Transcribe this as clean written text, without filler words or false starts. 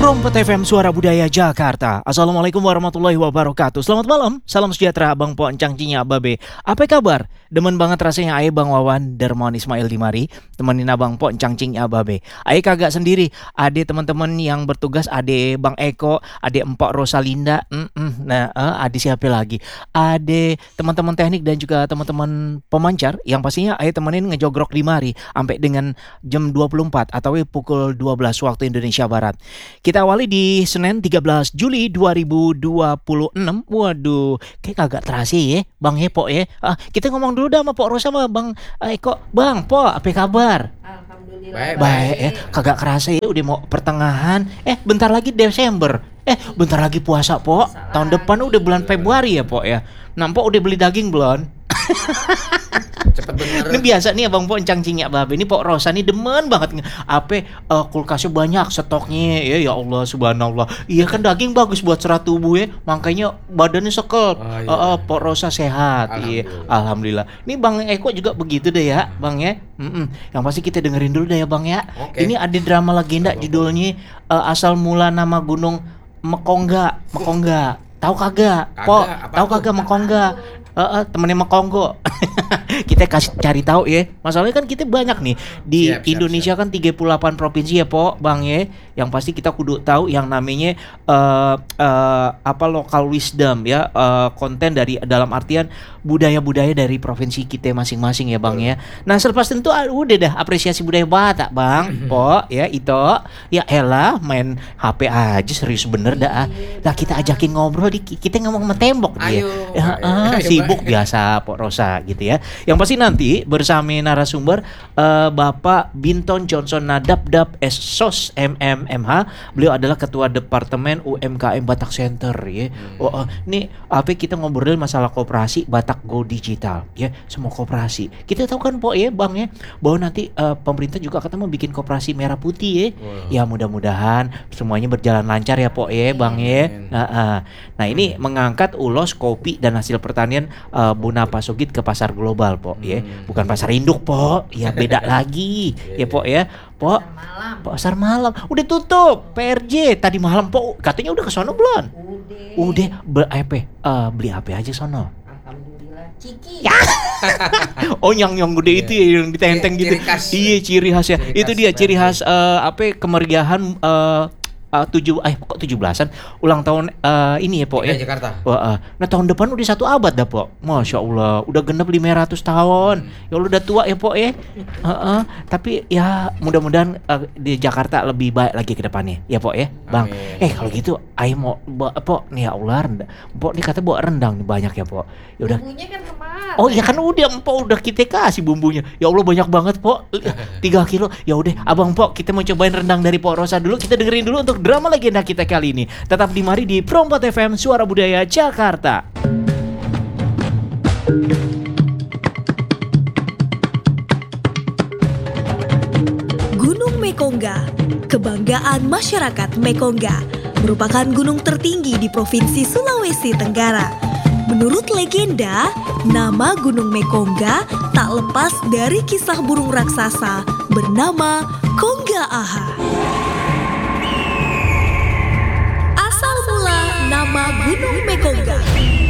From FM Suara Budaya Jakarta. Assalamualaikum warahmatullahi wabarakatuh. Selamat malam, salam sejahtera Abang Po Encang Cinya Babe. Apa kabar? Demen banget rasanya aye Bang Wawan Darmawan Ismail di mari temenin Abang Po Encang Cinya Babe. Aye kagak sendiri, ade teman-teman yang bertugas, ade Bang Eko, ade Empok Rosalinda. Ade siapa lagi? Ade teman-teman teknik dan juga teman-teman pemancar yang pastinya aye temenin ngejogrok di mari sampai dengan jam 24 atau pukul 12 waktu Indonesia Barat. Kita awali di Senin 13 Juli 2026. Waduh, kayak kagak terasa ya Bang Epo ya. Kita ngomong dulu dah sama Pok Rosa sama Bang Eko. Bang Po, apa kabar? Alhamdulillah Baik ya, kagak kerasa ya udah mau pertengahan. Bentar lagi Desember. Bentar lagi puasa Po. Tahun depan udah bulan Februari ya Po ya. Nampak udah beli daging belum? Cepet bener. Ini biasa nih Abang Po Encang Cinya Babe. Ini Pok Rosa nih demen banget. Kulkasnya banyak stoknya. Ya Allah subhanallah. Iya kan daging bagus buat serat tubuh ya. Makanya badannya sekep. Pok Rosa sehat. Alhamdulillah. Ini Bang Eko juga begitu deh ya Bang ya. Yang pasti kita dengerin dulu deh ya Bang ya. Okay. Ini ada drama legenda judulnya Asal Mula Nama Gunung Mekongga. Tahu kagak? Pok, tahu kagak Mekongga? Temennya Mekonggo. Kita cari tahu ya. Masalahnya kan kita banyak nih di Indonesia kan 38 provinsi ya Po Bang ya. Yang pasti kita kudu tahu yang namanya local wisdom ya, konten dari dalam artian budaya-budaya dari provinsi kita masing-masing ya Bang ya. Nah, selepas tentu udah dah apresiasi budaya Batak Bang Po ya itu. Ya elah main HP aja serius bener dah. Lah kita ajakin ngobrol kita ngomong sama tembok dia. Sibuk biasa Pok Rosa gitu ya. Yang pasti nanti bersama narasumber Bapak Binton Johnson Nadabdab SSOS MMMH. Beliau adalah Ketua Departemen UMKM Batak Center ya. Ini kita ngobrol masalah koperasi Batak Go Digital ya. Semua koperasi. Kita tahu kan Pok ya Bang ya, bahwa nanti pemerintah juga katanya mau bikin koperasi merah putih ya. Ya mudah-mudahan semuanya berjalan lancar ya Pok ya Bang ya. Nah ini mengangkat ulos kopi dan hasil pertanian Buna Pasogit ke pasar global Po ya. Bukan pasar induk Po. Ya beda lagi ya Po ya. Po, pasar malam udah tutup PRJ tadi malam Po. Katanya udah ke sono belum? Udah. Beli apa aja sono? Alhamdulillah. Ciki. Ya. yang gede itu ya, yang ditenteng gitu. Iya, ciri khas ya. Itu dia ciri khas kemeriahan 17-an ulang tahun ini ya Po ya. Jakarta. Nah tahun depan udah 1 abad dah Po. Masya Allah, udah genap 500 tahun. Ya Allah udah tua ya Po ya. Tapi ya mudah-mudahan di Jakarta lebih baik lagi ke depannya ya Po ya Bang. Kalau gitu ayo mau Po nih ya Allah Po nih kata bawa rendang nih banyak ya Po. Ya udah. Bumbunya kan kemarin. Oh iya kan udah kita kasih bumbunya. Ya Allah banyak banget Po. 3 kilo. Ya udah Abang Po kita mau cobain rendang dari Pok Rosa dulu. Kita dengerin dulu untuk drama legenda kita kali ini. Tetap di mari di From FM Suara Budaya Jakarta. Gunung Mekongga, kebanggaan masyarakat Mekongga, merupakan gunung tertinggi di Provinsi Sulawesi Tenggara. Menurut legenda, nama Gunung Mekongga tak lepas dari kisah burung raksasa bernama Kongga Aha. Asal mula nama Gunung Mekongga.